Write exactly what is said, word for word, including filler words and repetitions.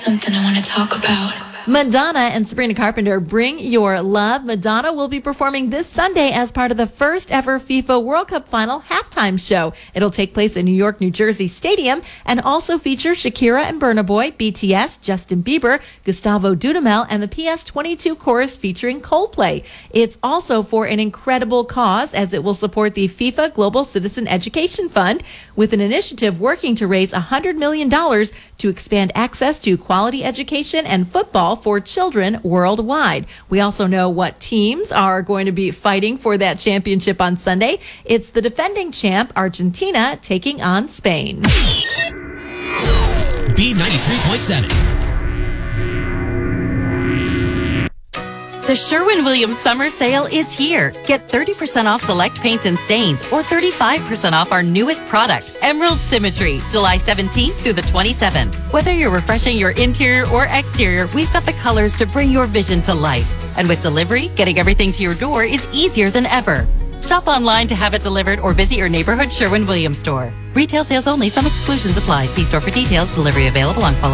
something I want to talk about. Madonna and Sabrina Carpenter, Bring Your Love. Madonna will be performing this Sunday as part of the first ever FIFA World Cup Final halftime show. It'll take place in New York, New Jersey Stadium and also feature Shakira and Burna Boy, B T S, Justin Bieber, Gustavo Dudamel, and the P S twenty-two chorus featuring Coldplay. It's also for an incredible cause as it will support the FIFA Global Citizen Education Fund with an initiative working to raise one hundred million dollars to expand access to quality education and football for children worldwide. We also know what teams are going to be fighting for that championship on Sunday. It's the defending champ, Argentina, taking on Spain. B ninety-three point seven. The Sherwin-Williams summer sale is here. Get thirty percent off select paints and stains or thirty-five percent off our newest product, Emerald Symmetry, July seventeenth through the twenty-seventh. Whether you're refreshing your interior or exterior, we've got the colors to bring your vision to life. And with delivery, getting everything to your door is easier than ever. Shop online to have it delivered or visit your neighborhood Sherwin-Williams store. Retail sales only. Some exclusions apply. See store for details. Delivery available on quality